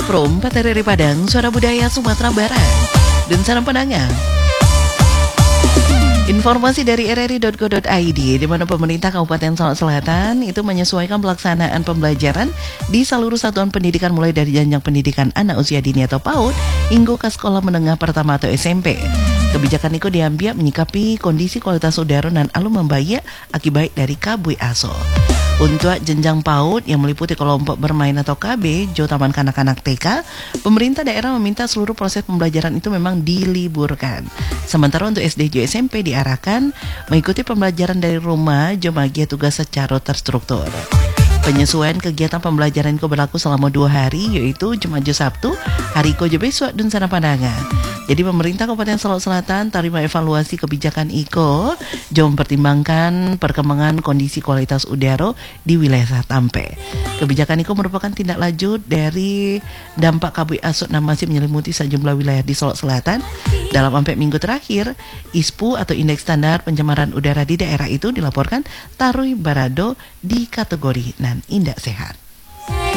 Pro 4 dari Padang, Suara Budaya Sumatera Barat, dan Sarang Penangan. Informasi dari rri.go.id, di mana pemerintah Kabupaten Solok Selatan itu menyesuaikan pelaksanaan pembelajaran di seluruh satuan pendidikan mulai dari jenjang pendidikan anak usia dini atau PAUD hingga ke sekolah menengah pertama atau SMP. Kebijakan itu diambil menyikapi kondisi kualitas udara dan alum membaik akibat dari kabut asap. Untuk jenjang PAUD yang meliputi kelompok bermain atau KB, Jo Taman Kanak-Kanak TK, pemerintah daerah meminta seluruh proses pembelajaran itu memang diliburkan. Sementara untuk SD Jo SMP diarahkan mengikuti pembelajaran dari rumah, Jo bagi tugas secara terstruktur. Penyesuaian kegiatan pembelajaran itu berlaku selama 2 hari, yaitu Jumat Sabtu, hari Ko besok dan Sana Pandangan. Jadi pemerintah Kabupaten Solok Selatan terima evaluasi kebijakan IKO, jauh mempertimbangkan perkembangan kondisi kualitas udara di wilayah Tampe. Kebijakan IKO merupakan tindak lanjut dari dampak kabut asap yang masih menyelimuti sejumlah wilayah di Solok Selatan. Dalam 4 minggu terakhir, ISPU atau Indeks Standar Pencemaran Udara di daerah itu dilaporkan tarui barado di kategori nan indak sehat.